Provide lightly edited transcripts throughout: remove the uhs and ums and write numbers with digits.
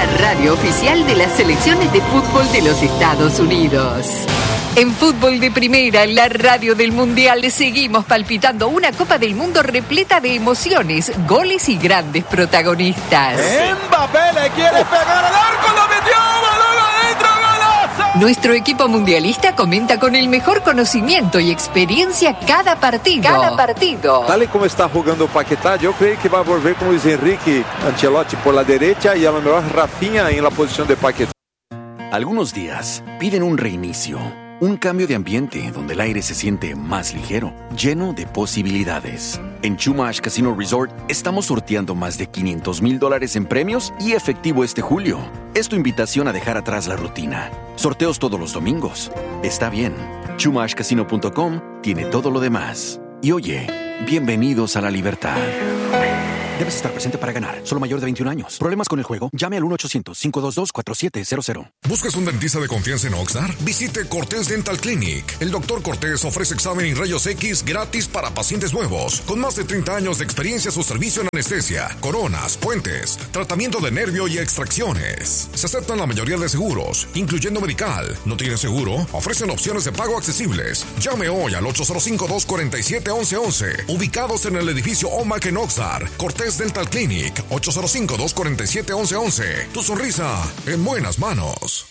la radio oficial de las selecciones de fútbol de los Estados Unidos. En Fútbol de Primera, la radio del Mundial, seguimos palpitando una Copa del Mundo repleta de emociones, goles y grandes protagonistas. Mbappé le quiere pegar al arco, lo metió, balón adentro, golazo. Nuestro equipo mundialista comenta con el mejor conocimiento y experiencia cada partido. Tal y como está jugando Paquetá, yo creo que va a volver con Luis Enrique Ancelotti por la derecha y a lo mejor Rafinha en la posición de Paquetá. Algunos días piden un reinicio. Un cambio de ambiente donde el aire se siente más ligero, lleno de posibilidades. En Chumash Casino Resort estamos sorteando más de $500,000 en premios y efectivo este julio. Es tu invitación a dejar atrás la rutina. Sorteos todos los domingos. Está bien. ChumashCasino.com tiene todo lo demás. Y oye, bienvenidos a la libertad. Debes estar presente para ganar. Solo mayor de 21 años. ¿Problemas con el juego? Llame al 1-800-522-4700. ¿Buscas un dentista de confianza en Oxnard? Visite Cortés Dental Clinic. El Dr. Cortés ofrece examen y rayos X gratis para pacientes nuevos. Con más de 30 años de experiencia, su servicio en anestesia, coronas, puentes, tratamiento de nervio y extracciones. Se aceptan la mayoría de seguros, incluyendo medical. ¿No tiene seguro? Ofrecen opciones de pago accesibles. Llame hoy al 805-247-1111. Ubicados en el edificio OMAC en Oxnard. Cortés Dental Clinic, 805-247-1111. Tu sonrisa en buenas manos.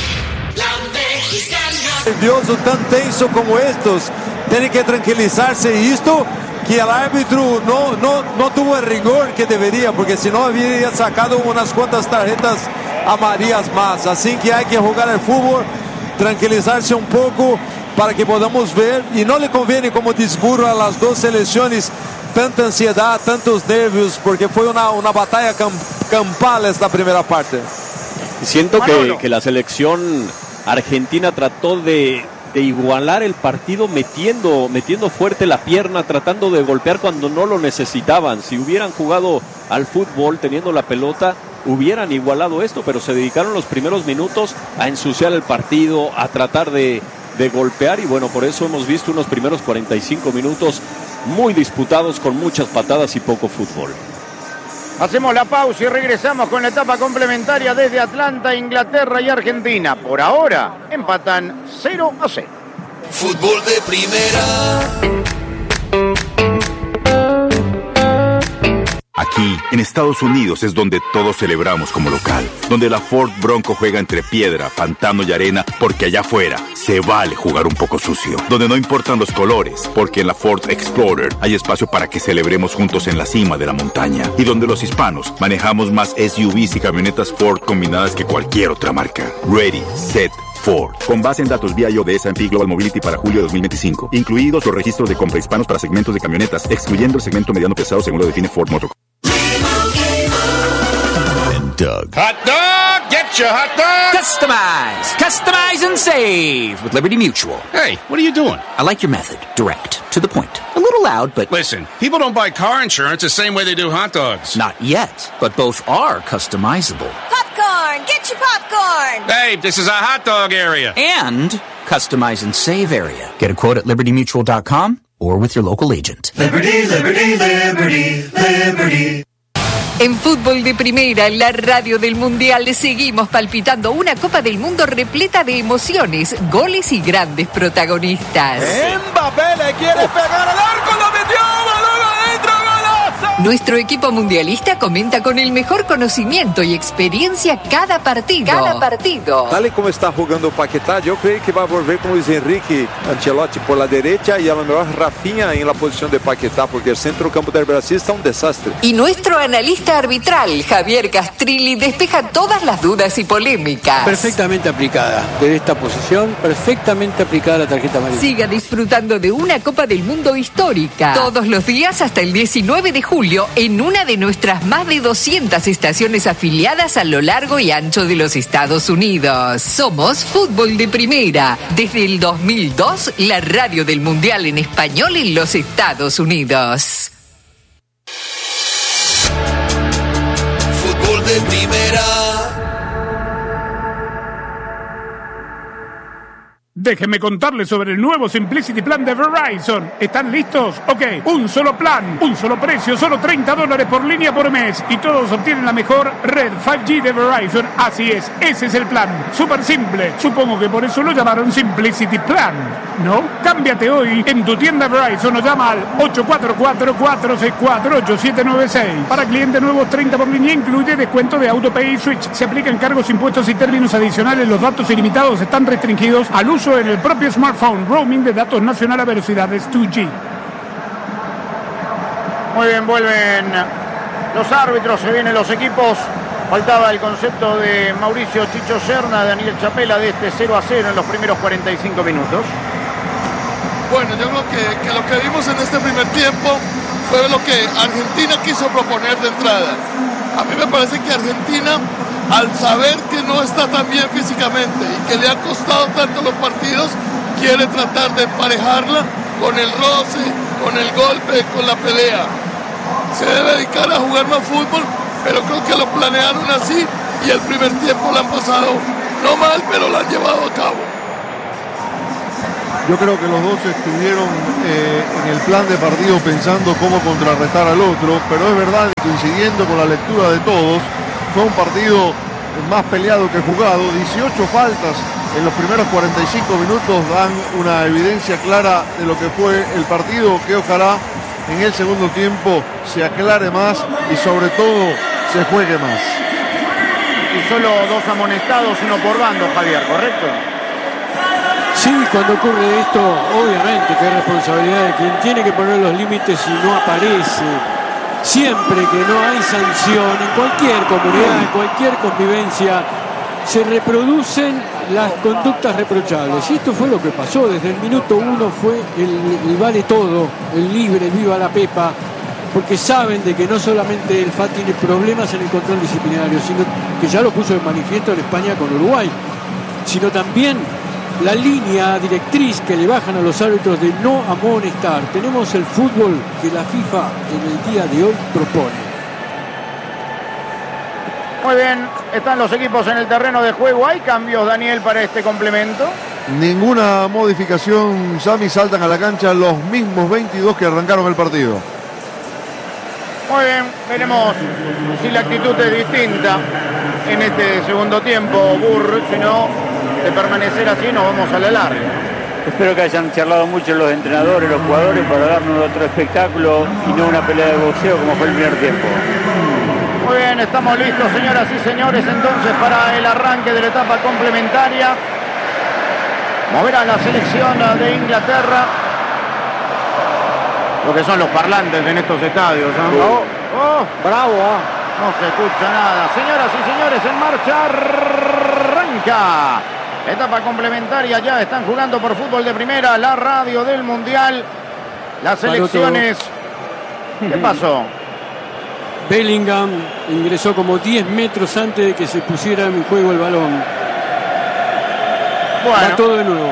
Nervioso, tan tenso como estos, tiene que tranquilizarse. Y esto que el árbitro no tuvo el rigor que debería, porque si no habría sacado unas cuantas tarjetas amarillas más. Así que hay que jugar el fútbol, tranquilizarse un poco para que podamos ver. Y no le conviene como disburro a las dos selecciones tanta ansiedad, tantos nervios, porque fue una batalla campal esta primera parte. Siento que la selección argentina trató de igualar el partido metiendo fuerte la pierna, tratando de golpear cuando no lo necesitaban. Si hubieran jugado al fútbol teniendo la pelota, hubieran igualado esto, pero se dedicaron los primeros minutos a ensuciar el partido, a tratar de golpear, y bueno, por eso hemos visto unos primeros 45 minutos muy disputados, con muchas patadas y poco fútbol. Hacemos la pausa y regresamos con la etapa complementaria desde Atlanta, Inglaterra y Argentina. Por ahora empatan 0-0. Fútbol de Primera. Aquí, en Estados Unidos, es donde todos celebramos como local. Donde la Ford Bronco juega entre piedra, pantano y arena, porque allá afuera se vale jugar un poco sucio. Donde no importan los colores, porque en la Ford Explorer hay espacio para que celebremos juntos en la cima de la montaña. Y donde los hispanos manejamos más SUVs y camionetas Ford combinadas que cualquier otra marca. Ready, set, Ford. Con base en datos BIO de S&P Global Mobility para julio de 2025. Incluidos los registros de compra hispanos para segmentos de camionetas, excluyendo el segmento mediano pesado según lo define Ford Motor. Doug. Hot dog! Get your hot dog! Customize and save with Liberty Mutual. Hey, what are you doing? I like your method. Direct. To the point. A little loud, but... Listen, people don't buy car insurance the same way they do hot dogs. Not yet, but both are customizable. Popcorn! Get your popcorn! Hey, this is a hot dog area. And customize and save area. Get a quote at libertymutual.com or with your local agent. Liberty, liberty, liberty, liberty. En Fútbol de Primera, la radio del Mundial, seguimos palpitando una Copa del Mundo repleta de emociones, goles y grandes protagonistas. Mbappé le quiere pegar al arco, lo metió, balón adentro, golazo. Nuestro equipo mundialista comenta con el mejor conocimiento y experiencia cada partido. Tal y como está jugando Paquetá, yo creo que va a volver con Luis Enrique Ancelotti por la derecha y a lo mejor Rafinha en la posición de Paquetá, porque el centro campo del Brasil está un desastre. Y nuestro analista arbitral, Javier Castrilli, despeja todas las dudas y polémicas. Perfectamente aplicada. Desde esta posición, perfectamente aplicada la tarjeta amarilla. Siga disfrutando de una Copa del Mundo histórica. Todos los días hasta el 19 de julio en una de nuestras más de 200 estaciones afiliadas a lo largo y ancho de los Estados Unidos. Somos Fútbol de Primera. Desde el 2002, la radio del Mundial en español en los Estados Unidos. Fútbol de Primera. Déjenme contarles sobre el nuevo Simplicity Plan de Verizon. ¿Están listos? Ok, un solo plan, un solo precio, solo $30 por línea por mes. Y todos obtienen la mejor red 5G de Verizon. Así es, ese es el plan. Súper simple. Supongo que por eso lo llamaron Simplicity Plan, ¿no? Cámbiate hoy en tu tienda Verizon o llama al 844-464-8796. Para clientes nuevos, 30 por línea, incluye descuento de AutoPay y Switch. Se aplican cargos, impuestos y términos adicionales. Los datos ilimitados están restringidos al uso en el propio smartphone. Roaming de datos nacional a velocidades 2G. Muy bien, vuelven los árbitros, se vienen los equipos. Faltaba el concepto de Mauricio Chicho Serna, Daniel Chapela, de este 0-0 en los primeros 45 minutos. Bueno, yo creo que lo que vimos en este primer tiempo fue lo que Argentina quiso proponer de entrada. A mí me parece que Argentina, al saber que no está tan bien físicamente y que le ha costado tanto los partidos, quiere tratar de emparejarla con el roce, con el golpe, con la pelea. Se debe dedicar a jugar más fútbol, pero creo que lo planearon así y el primer tiempo lo han pasado no mal, pero lo han llevado a cabo. Yo creo que los dos estuvieron en el plan de partido pensando cómo contrarrestar al otro, pero es verdad, coincidiendo con la lectura de todos, fue un partido más peleado que jugado. 18 faltas en los primeros 45 minutos dan una evidencia clara de lo que fue el partido, que ojalá en el segundo tiempo se aclare más y sobre todo se juegue más. Y solo 2 amonestados, 1 por bando, Javier, ¿correcto? Sí, cuando ocurre esto, obviamente que es responsabilidad de quien tiene que poner los límites y no aparece. Siempre que no hay sanción, en cualquier comunidad, en cualquier convivencia, se reproducen las conductas reprochables. Y esto fue lo que pasó. Desde el minuto 1 fue el vale todo, el libre, el viva la Pepa, porque saben de que no solamente el FA tiene problemas en el control disciplinario, sino que ya lo puso de manifiesto en España con Uruguay, sino también la línea directriz que le bajan a los árbitros de no amonestar. Tenemos el fútbol que la FIFA en el día de hoy propone. Muy bien, están los equipos en el terreno de juego. ¿Hay cambios, Daniel, para este complemento? Ninguna modificación, Sami. Saltan a la cancha los mismos 22 que arrancaron el partido. Muy bien, veremos si la actitud es distinta en este segundo tiempo, Burr. Si no, de permanecer así nos vamos a la larga. Espero que hayan charlado mucho los entrenadores, los jugadores, para darnos otro espectáculo y no una pelea de boxeo como fue el primer tiempo. Muy bien, estamos listos, señoras y señores, entonces para el arranque de la etapa complementaria. Moverá la selección de Inglaterra. Lo que son los parlantes en estos estadios, ¿no? Bravo. No se escucha nada. Señoras y señores, en marcha arranca. Etapa complementaria, ya están jugando por fútbol de primera, la radio del Mundial. Las selecciones. ¿Qué pasó? Bellingham ingresó como 10 metros antes de que se pusiera en juego el balón. Bueno. Va todo de nuevo.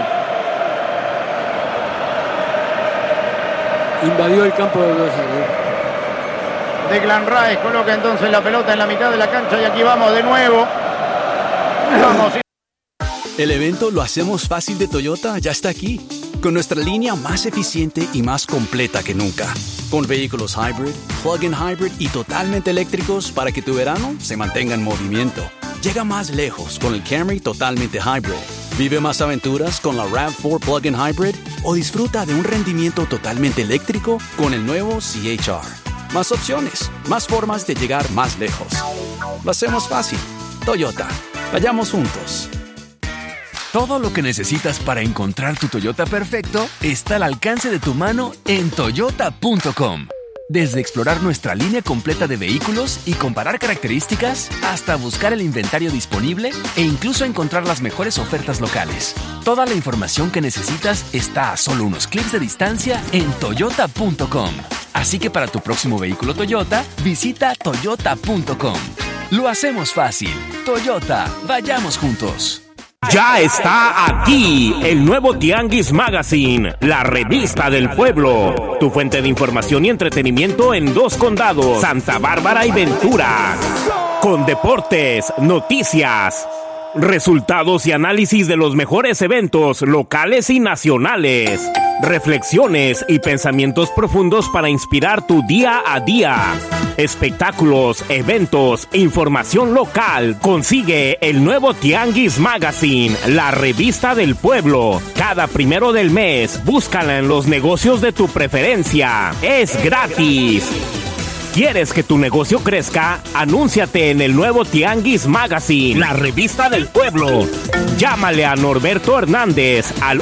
Invadió el campo de adversario. Declan Rice coloca entonces la pelota en la mitad de la cancha y aquí vamos de nuevo. Vamos. El evento Lo Hacemos Fácil de Toyota ya está aquí, con nuestra línea más eficiente y más completa que nunca, con vehículos hybrid, plug-in hybrid y totalmente eléctricos para que tu verano se mantenga en movimiento. Llega más lejos con el Camry totalmente hybrid. Vive más aventuras con la RAV4 plug-in hybrid o disfruta de un rendimiento totalmente eléctrico con el nuevo CHR. Más opciones, más formas de llegar más lejos. Lo hacemos fácil. Toyota. Vayamos juntos. Todo lo que necesitas para encontrar tu Toyota perfecto está al alcance de tu mano en toyota.com. Desde explorar nuestra línea completa de vehículos y comparar características, hasta buscar el inventario disponible e incluso encontrar las mejores ofertas locales. Toda la información que necesitas está a solo unos clics de distancia en toyota.com. Así que para tu próximo vehículo Toyota, visita toyota.com. Lo hacemos fácil. Toyota, vayamos juntos. Ya está aquí el nuevo Tianguis Magazine, la revista del pueblo. Tu fuente de información y entretenimiento en 2 condados, Santa Bárbara y Ventura. Con deportes, noticias, Resultados y análisis de los mejores eventos locales y nacionales. Reflexiones y pensamientos profundos para inspirar tu día a día. Espectáculos, eventos, información local. Consigue el nuevo Tianguis Magazine, la revista del pueblo. Cada 1 del mes, búscala en los negocios de tu preferencia. Es gratis. ¿Quieres que tu negocio crezca? Anúnciate en el nuevo Tianguis Magazine, la revista del pueblo. Llámale a Norberto Hernández al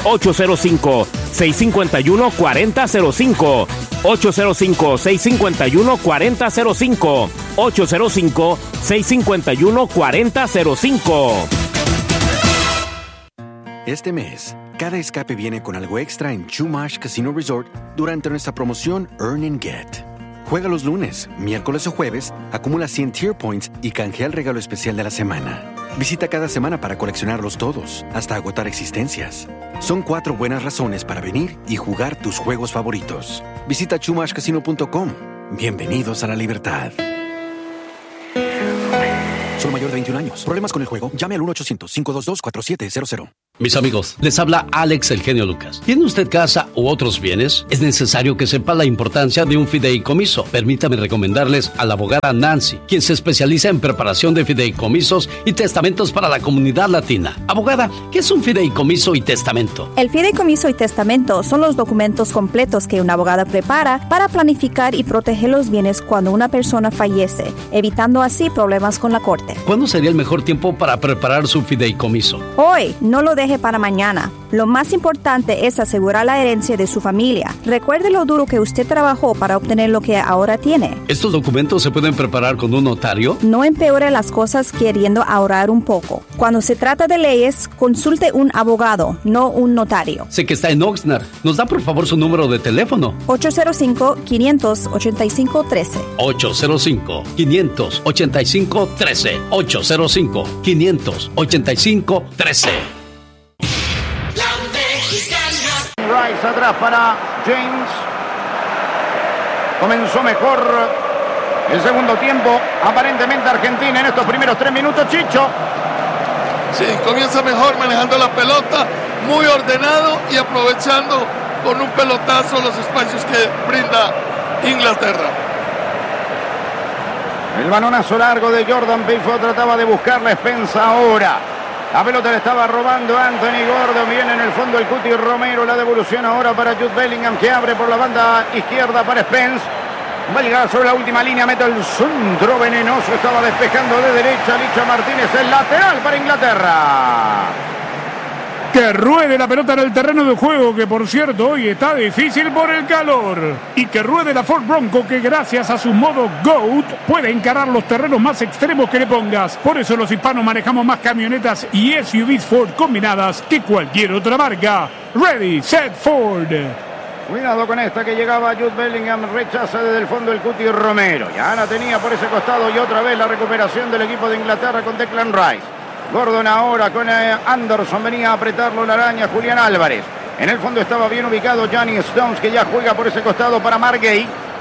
805-651-4005. 805-651-4005. 805-651-4005. Este mes, cada escape viene con algo extra en Chumash Casino Resort durante nuestra promoción Earn and Get. Juega los lunes, miércoles o jueves, acumula 100 Tier Points y canjea el regalo especial de la semana. Visita cada semana para coleccionarlos todos, hasta agotar existencias. Son 4 buenas razones para venir y jugar tus juegos favoritos. Visita chumashcasino.com. Bienvenidos a la libertad. Solo mayor de 21 años. ¿Problemas con el juego? Llame al 1-800-522-4700. Mis amigos, les habla Alex El Genio Lucas. ¿Tiene usted casa u otros bienes? Es necesario que sepa la importancia de un fideicomiso. Permítame recomendarles a la abogada Nancy, quien se especializa en preparación de fideicomisos y testamentos para la comunidad latina. Abogada, ¿qué es un fideicomiso y testamento? El fideicomiso y testamento son los documentos completos que una abogada prepara para planificar y proteger los bienes cuando una persona fallece, evitando así problemas con la corte. ¿Cuándo sería el mejor tiempo para preparar su fideicomiso? Hoy, no lo deje para mañana. Lo más importante es asegurar la herencia de su familia. Recuerde lo duro que usted trabajó para obtener lo que ahora tiene. ¿Estos documentos se pueden preparar con un notario? No empeore las cosas queriendo ahorrar un poco. Cuando se trata de leyes, consulte un abogado, no un notario. Sé que está en Oxnard. ¿Nos da por favor su número de teléfono? 805-585-13. 805-585-13. 805-585-13. Rice atrás para James. Comenzó mejor el segundo tiempo. Aparentemente Argentina en estos primeros 3 minutos, Chicho. Sí, comienza mejor manejando la pelota, muy ordenado y aprovechando con un pelotazo los espacios que brinda Inglaterra. El balonazo largo de Jordan Pickford, trataba de buscar la Spence ahora. La pelota le estaba robando Anthony Gordon. Viene en el fondo el Cuti Romero. La devolución ahora para Jude Bellingham, que abre por la banda izquierda para Spence. Va a llegar sobre la última línea. Mete el centro venenoso. Estaba despejando de derecha Licha Martínez. El lateral para Inglaterra. Que ruede la pelota en el terreno de juego, que por cierto hoy está difícil por el calor. Y que ruede la Ford Bronco, que gracias a su modo GOAT puede encarar los terrenos más extremos que le pongas. Por eso los hispanos manejamos más camionetas y SUVs Ford combinadas que cualquier otra marca. Ready, set, Ford. Cuidado con esta que llegaba Jude Bellingham. Rechaza desde el fondo el Cuti Romero. Ya la tenía por ese costado y otra vez la recuperación del equipo de Inglaterra con Declan Rice. Gordon ahora con Anderson, venía a apretarlo la araña Julián Álvarez. En el fondo estaba bien ubicado Johnny Stones, que ya juega por ese costado para Mark Gay.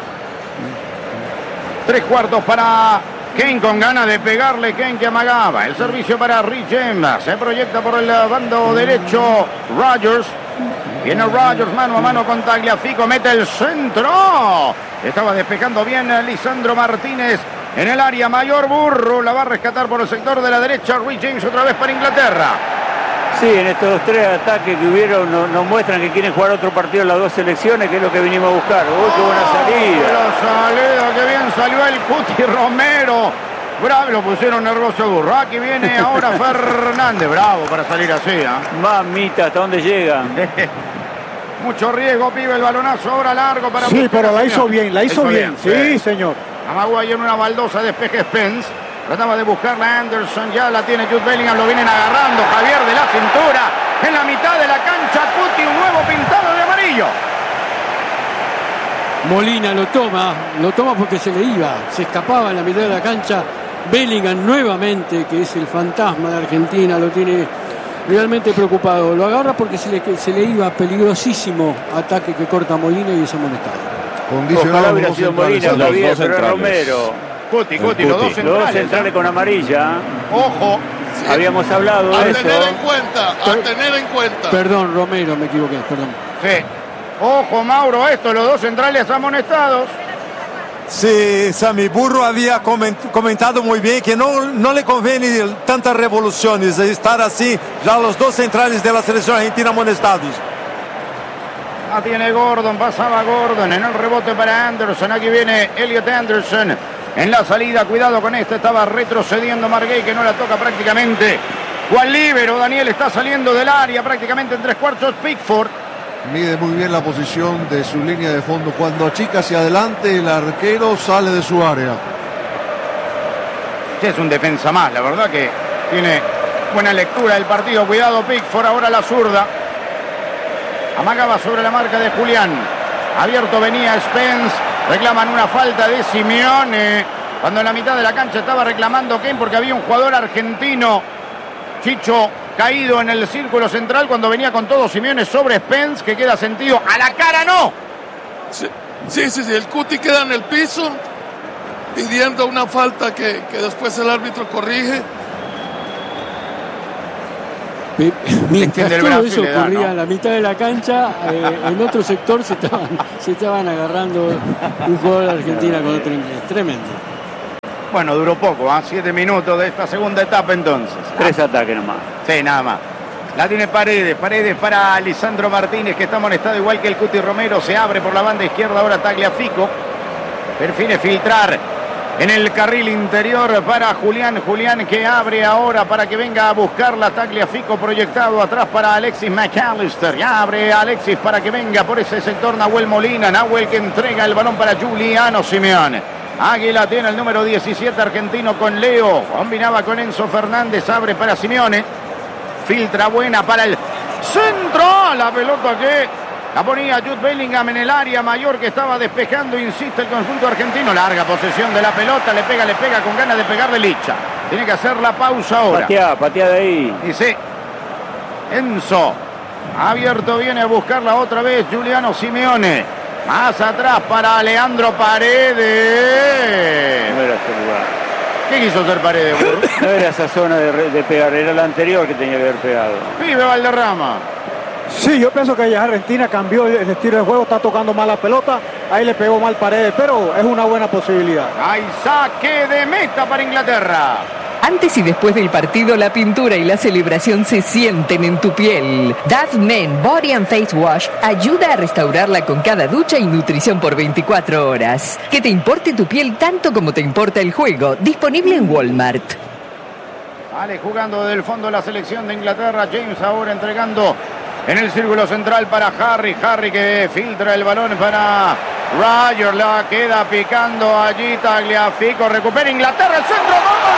3/4 para Kane, con ganas de pegarle. Kane que amagaba. El servicio para Rich James. Se proyecta por el bando derecho Rodgers. Viene Rodgers mano a mano con Tagliafico. Mete el centro. Estaba despejando bien Lisandro Martínez. En el área, Mayor Burro la va a rescatar por el sector de la derecha. Rich James otra vez para Inglaterra. Sí, en estos 3 ataques que hubieron nos muestran que quieren jugar otro partido en las 2 selecciones, que es lo que vinimos a buscar. ¡Uy, qué buena salida! La salida, que bien salió el Cuti Romero. Bravo, lo pusieron nervioso Burro. Aquí viene ahora Fernández. Bravo para salir así, ¿eh? Mamita, ¿hasta dónde llega? Mucho riesgo, pibe, el balonazo ahora largo para... Sí, pero la hizo bien, la hizo bien. Sí, señor. Amagó ahí en una baldosa, despeje Spence. Trataba de buscarla Anderson, ya la tiene Jude Bellingham, lo vienen agarrando. Javier de la cintura, en la mitad de la cancha, Cuti, un huevo pintado de amarillo. Molina lo toma porque se le iba, se escapaba en la mitad de la cancha. Bellingham nuevamente, que es el fantasma de Argentina, lo tiene realmente preocupado. Lo agarra porque se le iba peligrosísimo ataque que corta Molina y es amonestado. Ojalá hubiera sido Molina todavía, pero es Romero. Cuti, los dos centrales con amarilla. Ojo, Sí. Habíamos hablado de eso. A tener en cuenta. Perdón, Romero, me equivoqué, perdón. Sí. Ojo, Mauro, los dos centrales amonestados. Sí, Sammy, Burro había comentado muy bien que no le conviene tantas revoluciones, estar así, ya los dos centrales de la selección argentina amonestados. La tiene Gordon, pasaba Gordon en el rebote para Anderson, aquí viene Elliot Anderson en la salida, cuidado con esta, estaba retrocediendo Marguey que no la toca prácticamente. Juan Líbero, Daniel está saliendo del área prácticamente en 3/4, Pickford. Mide muy bien la posición de su línea de fondo. Cuando achica hacia adelante, el arquero sale de su área. Es un defensa más, la verdad que tiene buena lectura del partido. Cuidado Pickford, ahora la zurda. Amagaba sobre la marca de Julián. Abierto venía Spence. Reclaman una falta de Simeone. Cuando en la mitad de la cancha estaba reclamando Kane porque había un jugador argentino, Chicho, caído en el círculo central cuando venía con todo Simeone sobre Spence, que queda sentido. ¡A la cara no! Sí. El Cuti queda en el piso pidiendo una falta que después el árbitro corrige. Mientras todo eso ocurría en la mitad de la cancha, en otro sector se estaban agarrando un jugador de Argentina con otro inglés. Tremendo. Bueno, duró poco, 7 minutos de esta segunda etapa entonces. 3 ataques nomás. Sí, nada más. La tiene Paredes para Lisandro Martínez, que está amonestado igual que el Cuti Romero. Se abre por la banda izquierda ahora Tagliafico. Prefiere filtrar en el carril interior para Julián. Julián que abre ahora para que venga a buscarla. Tagliafico proyectado atrás para Alexis McAllister. Ya abre Alexis para que venga por ese sector Nahuel Molina. Nahuel que entrega el balón para Giuliano Simeone. Águila tiene el número 17 argentino con Leo. Combinaba con Enzo Fernández. Abre para Simeone. Filtra buena para el centro. La pelota que la ponía Jude Bellingham en el área mayor que estaba despejando. Insiste el conjunto argentino. Larga posesión de la pelota. Le pega con ganas de pegarle Licha. Tiene que hacer la pausa ahora. Patea de ahí. Dice Enzo. Abierto viene a buscarla otra vez Giuliano Simeone. Más atrás para Leandro Paredes. No era ese lugar. ¿Qué quiso hacer Paredes? No era esa zona de pegar, era la anterior que tenía que haber pegado. Vive Valderrama. Sí, yo pienso que ya Argentina cambió el estilo de juego, está tocando mal la pelota, ahí le pegó mal Paredes, pero es una buena posibilidad. Hay saque de meta para Inglaterra. Antes y después del partido, la pintura y la celebración se sienten en tu piel. Dove Men Body and Face Wash ayuda a restaurarla con cada ducha y nutrición por 24 horas. Que te importe tu piel tanto como te importa el juego. Disponible en Walmart. Vale, jugando del fondo la selección de Inglaterra. James ahora entregando en el círculo central para Harry. Harry que filtra el balón para Roger. La queda picando allí Tagliafico. Recupera Inglaterra el centro. ¡Gol!